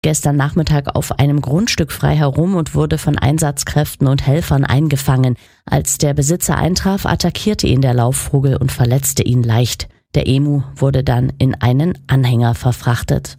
gestern Nachmittag auf einem Grundstück frei herum und wurde von Einsatzkräften und Helfern eingefangen. Als der Besitzer eintraf, attackierte ihn der Laufvogel und verletzte ihn leicht. Der Emu wurde dann in einen Anhänger verfrachtet.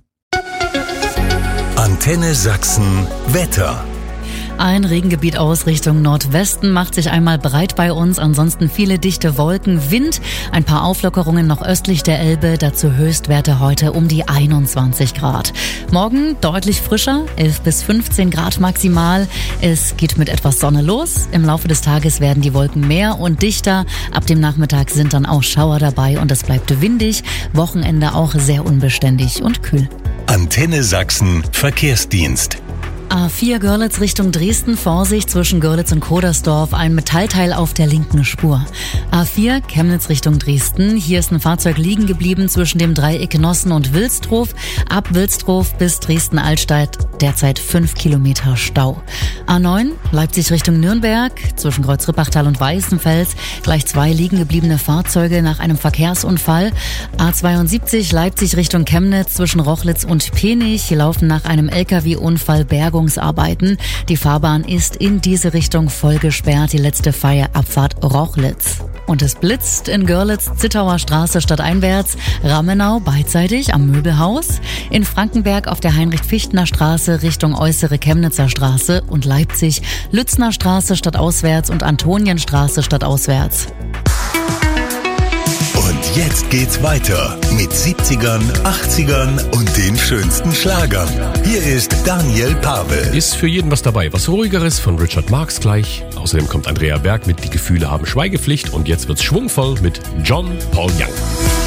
Antenne Sachsen Wetter. Ein Regengebiet aus Richtung Nordwesten macht sich einmal breit bei uns, ansonsten viele dichte Wolken, Wind, ein paar Auflockerungen noch östlich der Elbe, dazu Höchstwerte heute um die 21 Grad. Morgen deutlich frischer, 11 bis 15 Grad maximal. Es geht mit etwas Sonne los. Im Laufe des Tages werden die Wolken mehr und dichter. Ab dem Nachmittag sind dann auch Schauer dabei und es bleibt windig. Wochenende auch sehr unbeständig und kühl. Antenne Sachsen Verkehrsdienst. A4 Görlitz Richtung Dresden, Vorsicht zwischen Görlitz und Kodersdorf, ein Metallteil auf der linken Spur. A4 Chemnitz Richtung Dresden, hier ist ein Fahrzeug liegen geblieben zwischen dem Dreieck Nossen und Wilsdruf. Ab Wilsdruf bis Dresden-Altstadt derzeit 5 Kilometer Stau. A9 Leipzig Richtung Nürnberg, zwischen Kreuz-Rippachtal und Weißenfels, gleich 2 liegen gebliebene Fahrzeuge nach einem Verkehrsunfall. A72 Leipzig Richtung Chemnitz, zwischen Rochlitz und Penich, hier laufen nach einem LKW-Unfall Bergungsarbeiten. Die Fahrbahn ist in diese Richtung voll gesperrt, die letzte freie Abfahrt Rochlitz. Und es blitzt in Görlitz, Zittauer Straße stadteinwärts, Rammenau beidseitig am Möbelhaus, in Frankenberg auf der Heinrich-Fichtner Straße Richtung äußere Chemnitzer Straße und Leipzig, Lützner Straße stadtauswärts und Antonienstraße stadtauswärts. Und jetzt geht's weiter mit 70ern, 80ern und den schönsten Schlagern. Hier ist Daniel Pavel. Ist für jeden was dabei. Was Ruhigeres von Richard Marx gleich. Außerdem kommt Andrea Berg mit Die Gefühle haben Schweigepflicht. Und jetzt wird's schwungvoll mit John Paul Young.